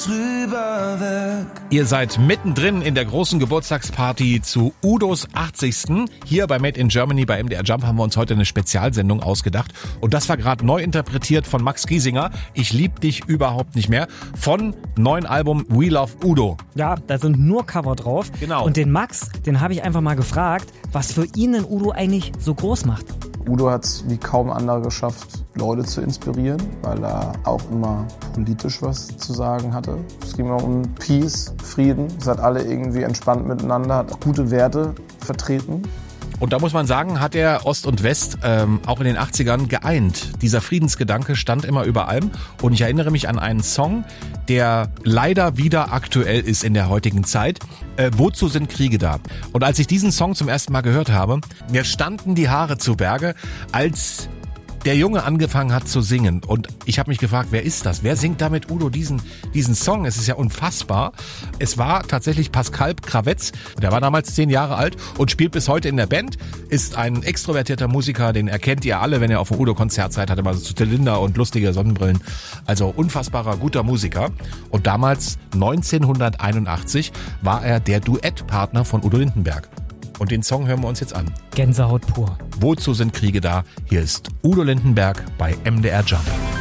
drüber weg. Ihr seid mittendrin in der großen Geburtstagsparty zu Udos 80. Hier bei Made in Germany bei MDR Jump haben wir uns heute eine Spezialsendung ausgedacht. Und das war gerade neu interpretiert von Max Giesinger. Ich lieb dich überhaupt nicht mehr. Von neuen Album We Love Udo. Ja, da sind nur Cover drauf. Genau. Und den Max, den habe ich einfach mal gefragt, was für ihn den Udo eigentlich so groß macht. Udo hat es wie kaum andere geschafft, Leute zu inspirieren, weil er auch immer politisch was zu sagen hatte. Es ging immer um Peace, Frieden. Es hat alle irgendwie entspannt miteinander, hat auch gute Werte vertreten. Und da muss man sagen, hat er Ost und West auch in den 80ern geeint. Dieser Friedensgedanke stand immer über allem. Und ich erinnere mich an einen Song, der leider wieder aktuell ist in der heutigen Zeit. Wozu sind Kriege da? Und als ich diesen Song zum ersten Mal gehört habe, mir standen die Haare zu Berge, als der Junge angefangen hat zu singen. Und ich habe mich gefragt, wer ist das? Wer singt da mit Udo diesen Song? Es ist ja unfassbar. Es war tatsächlich Pascal Kravetz. Der war damals 10 Jahre alt und spielt bis heute in der Band. Ist ein extrovertierter Musiker, den erkennt ihr alle, wenn ihr auf dem Udo-Konzert seid. Hat immer so Zylinder und lustige Sonnenbrillen. Also unfassbarer, guter Musiker. Und damals, 1981, war er der Duettpartner von Udo Lindenberg. Und den Song hören wir uns jetzt an. Gänsehaut pur. Wozu sind Kriege da? Hier ist Udo Lindenberg bei MDR Jump.